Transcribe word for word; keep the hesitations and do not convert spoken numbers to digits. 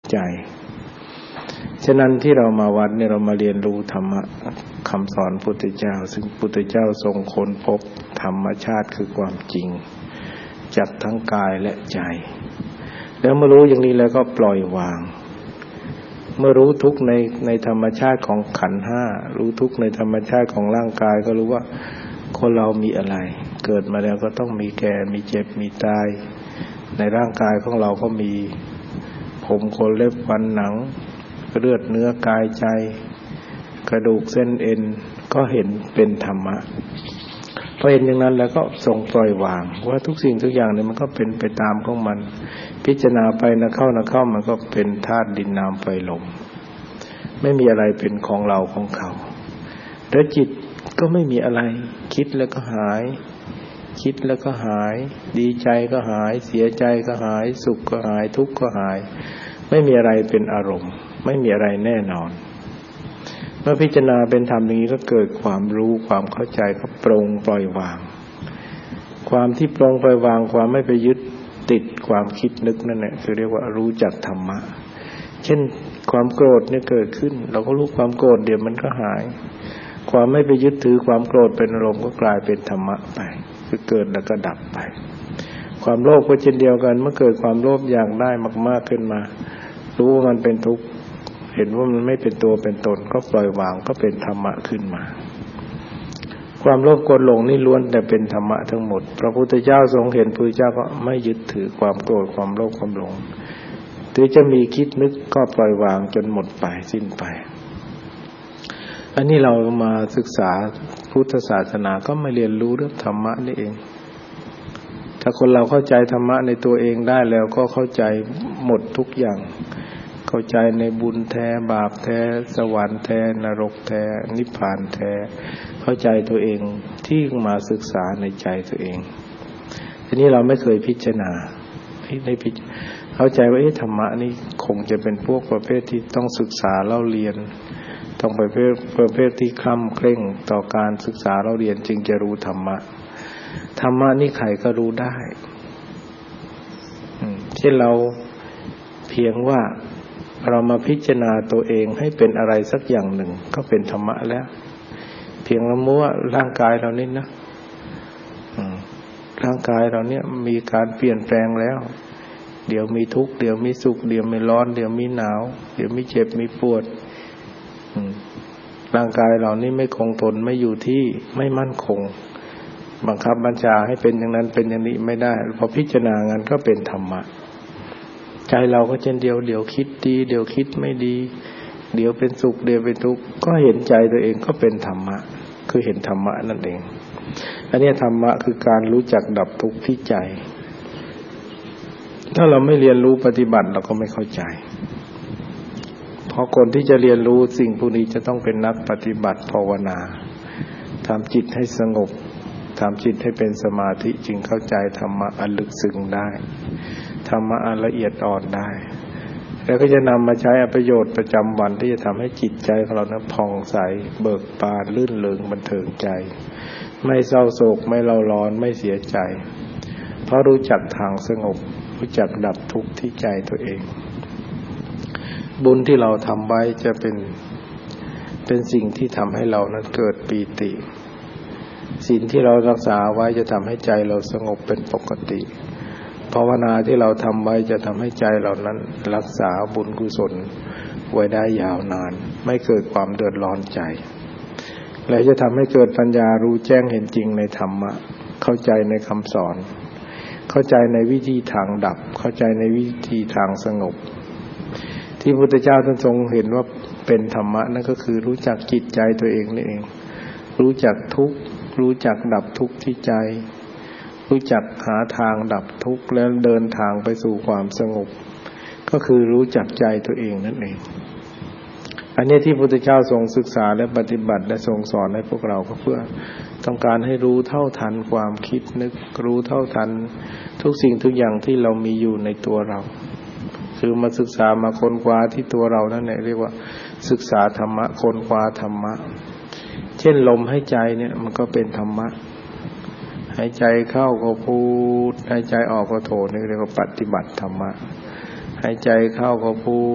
ใจฉะนั้นที่เรามาวัดเนี่ยเรามาเรียนรู้ธรรมะคำสอนพุทธเจ้าซึ่งพุทธเจ้าทรงค้นพบธรรมชาติคือความจริงจากทั้งกายและใจแล้วเมื่อรู้อย่างนี้แล้วก็ปล่อยวางเมื่อรู้ทุกข์ในในธรรมชาติของขันธ์ห้ารู้ทุกข์ในธรรมชาติของร่างกายก็รู้ว่าคนเรามีอะไรเกิดมาแล้วก็ต้องมีแก่มีเจ็บมีตายในร่างกายของเราก็มีผมขนเล็บฟันหนังเลือดเนื้อกายใจกระดูกเส้นเอ็นก็เห็นเป็นธรรมะพอเห็นอย่างนั้นแล้วก็ทรงปล่อยวางว่าทุกสิ่งทุกอย่างเนี่ยมันก็เป็นไปตามของมันพิจารณาไปนะเข้านะเข้ามันก็เป็นธาตุดินน้ำไฟลมไม่มีอะไรเป็นของเราของเขาแล้วจิตก็ไม่มีอะไรคิดแล้วก็หายคิดแล้วก็หายดีใจก็หายเสียใจก็หายสุขก็หายทุกข์ก็หายไม่มีอะไรเป็นอารมณ์ไม่มีอะไรแน่นอนเมื่อพิจารณาเป็นธรรมนี้ก็เกิดความรู้ความเข้าใจก็ปรงปล่อยวางความที่ปรงปล่อยวางความไม่ไปยึดติดความคิดนึกนั่นแหละคือเรียกว่ารู้จักธรรมะเช่นความโกรธเนี่ยเกิดขึ้นเราก็รู้ความโกรธเดี๋ยวมันก็หายความไม่ไปยึดถือความโกรธเป็นอารมณ์ก็กลายเป็นธรรมะไปคือเกิดแล้วก็ดับไปความโลภก็เช่นเดียวกันเมื่อเกิดความโลภอยากได้มากๆขึ้นมารู้ว่ามันเป็นทุกข์เห็นว่ามันไม่เป็นตัวเป็นตนก็ปล่อยวางก็เป็นธรรมะขึ้นมาความโลภโกรธหลงนี่ล้วนแต่เป็นธรรมะทั้งหมดพระพุทธเจ้าทรงเห็นพระพุทธเจ้าก็ไม่ยึดถือความโกรธความโลภความหลงถึงจะมีคิดนึกก็ปล่อยวางจนหมดไปสิ้นไปอันนี้เรามาศึกษาพุทธศาสนาก็มาเรียนรู้เรื่องธรรมะนี่เองถ้าคนเราเข้าใจธรรมะในตัวเองได้แล้วก็เข้าใจหมดทุกอย่างเข้าใจในบุญแท้บาปแท้สวรรค์แท้นรกแท้นิพพานแท้เข้าใจตัวเองที่มาศึกษาในใจตัวเองทีนี้เราไม่เคยพิจารณาไม่พิจเข้าใจว่าเอ๊ะธรรมะนี่คงจะเป็นพวกประเภทที่ต้องศึกษาเล่าเรียนต้องประเภทประเภทที่คล่ำเคร่งต่อการศึกษาเล่าเรียนจึงจะรู้ธรรมะธรรมะนี่ใครก็รู้ได้เช่นเราเพียงว่าเรามาพิจารณาตัวเองให้เป็นอะไรสักอย่างหนึ่งก็เป็นธรรมะแล้วเพียงเรารู้ว่าร่างกายเรานี่นะร่างกายเราเนี่ยมีการเปลี่ยนแปลงแล้วเดี๋ยวมีทุกข์เดี๋ยวมีสุขเดี๋ยวมีร้อนเดี๋ยวมีหนาวเดี๋ยวมีเจ็บมีปวดร่างกายเรานี่ไม่คงทนไม่อยู่ที่ไม่มั่นคงบังคับบัญชาให้เป็นอย่างนั้นเป็นอย่างนี้ไม่ได้พอพิจารณางั้นก็เป็นธรรมะใจเราก็เช่นเดียวเดี๋ยวคิดดีเดี๋ยวคิดไม่ดีเดี๋ยวเป็นสุขเดี๋ยวเป็นทุกข์ก็เห็นใจตัวเองก็เป็นธรรมะคือเห็นธรรมะนั่นเองอันนี้ธรรมะคือการรู้จักดับทุกข์ที่ใจถ้าเราไม่เรียนรู้ปฏิบัติเราก็ไม่เข้าใจเพราะคนที่จะเรียนรู้สิ่งพวกนี้จะต้องเป็นนักปฏิบัติภาวนาทำจิตให้สงบทำจิตให้เป็นสมาธิจึงเข้าใจธรรมะอันลึกซึ้งได้ธรรมะอันละเอียดอ่อนได้แล้วก็จะนำมาใช้ประโยชน์ประจำวันที่จะทำให้จิตใจของเรานั้นผ่องใสเบิกบานลื่นเริงบันเทิงใจไม่เศร้าโศกไม่เล่าร้อนไม่เสียใจเพราะรู้จักทางสงบรู้จักดับทุกข์ที่ใจตัวเองบุญที่เราทำไว้จะเป็นเป็นสิ่งที่ทำให้เรานั้นเกิดปีติศีลที่เรารักษาไว้จะทำให้ใจเราสงบเป็นปกติภาวนาที่เราทำไว้จะทำให้ใจเรานั้นรักษาบุญกุศลไว้ได้ยาวนานไม่เกิดความเดือดร้อนใจและจะทำให้เกิดปัญญารู้แจ้งเห็นจริงในธรรมะเข้าใจในคำสอนเข้าใจในวิธีทางดับเข้าใจในวิธีทางสงบที่พระพุทธเจ้าท่านทรงเห็นว่าเป็นธรรมะนั่นก็คือรู้จักจิตใจตัวเองนี่เองรู้จักทุกข์รู้จักดับทุกข์ที่ใจรู้จักหาทางดับทุกข์แล้วเดินทางไปสู่ความสงบก็คือรู้จักใจตัวเองนั่นเองอันนี้ที่พระพุทธเจ้าทรงศึกษาและปฏิบัติและทรงสอนให้พวกเราก็เพื่อต้องการให้รู้เท่าทันความคิดนึกรู้เท่าทันทุกสิ่งทุกอย่างที่เรามีอยู่ในตัวเราคือมาศึกษามาค้นคว้าที่ตัวเรานั่นแหละเรียกว่าศึกษาธรรมะค้นคว้าธรรมะเช่นลมหายใจเนี่ยมันก็เป็นธรรมะหายใจเข้าก็พูดหายใจออกก็โทนี่เรียกว่าปฏิบัติธรรมะหายใจเข้าก็พูด